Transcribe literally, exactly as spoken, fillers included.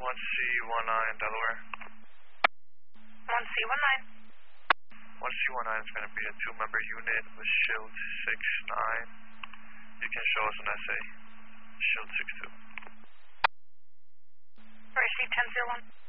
one C one nine, Delaware. one C one nine. one C one nine is going to be a two-member unit with shield six nine. You can show us an S A. Shield six two. Receive ten zero one.